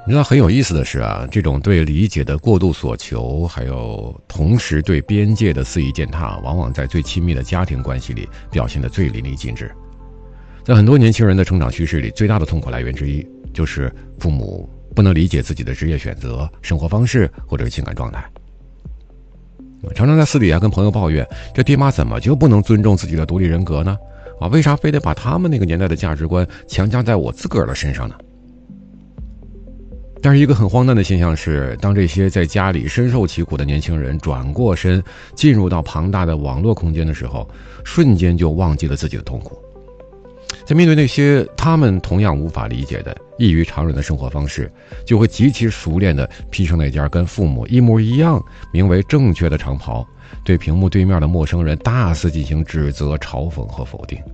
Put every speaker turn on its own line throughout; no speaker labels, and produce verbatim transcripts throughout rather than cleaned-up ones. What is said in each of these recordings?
你知道很有意思的是啊，这种对理解的过度所求，还有同时对边界的肆意践踏，往往在最亲密的家庭关系里表现得最淋漓尽致。在很多年轻人的成长叙事里，最大的痛苦来源之一就是父母不能理解自己的职业选择、生活方式或者是情感状态。常常在私底下跟朋友抱怨，这爹妈怎么就不能尊重自己的独立人格呢？啊，为啥非得把他们那个年代的价值观强加在我自个儿的身上呢？但是一个很荒诞的现象是，当这些在家里深受其苦的年轻人转过身进入到庞大的网络空间的时候，瞬间就忘记了自己的痛苦。在面对那些他们同样无法理解的异于常人的生活方式，就会极其熟练地披上那件跟父母一模一样名为正确的长袍，对屏幕对面的陌生人大肆进行指责、嘲讽和否定。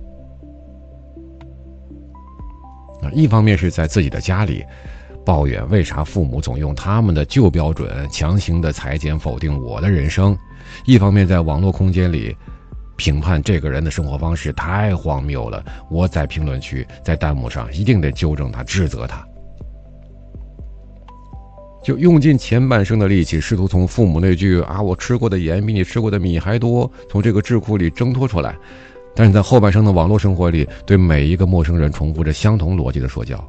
一方面是在自己的家里抱怨为啥父母总用他们的旧标准强行的裁剪否定我的人生，一方面在网络空间里评判这个人的生活方式太荒谬了，我在评论区在弹幕上一定得纠正他、指责他，就用尽前半生的力气试图从父母那句啊我吃过的盐比你吃过的米还多从这个智库里挣脱出来，但是在后半生的网络生活里对每一个陌生人重复着相同逻辑的说教，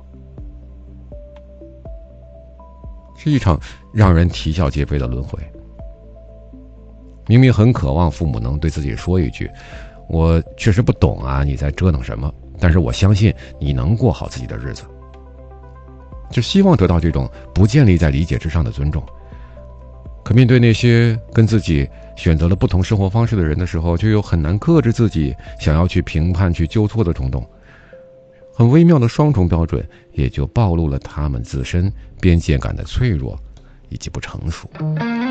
是一场让人啼笑皆非的轮回。明明很渴望父母能对自己说一句我确实不懂啊你在折腾什么，但是我相信你能过好自己的日子，就希望得到这种不建立在理解之上的尊重。可面对那些跟自己选择了不同生活方式的人的时候，就有很难克制自己想要去评判、去纠错的冲动。很微妙的双重标准也就暴露了他们自身边界感的脆弱以及不成熟。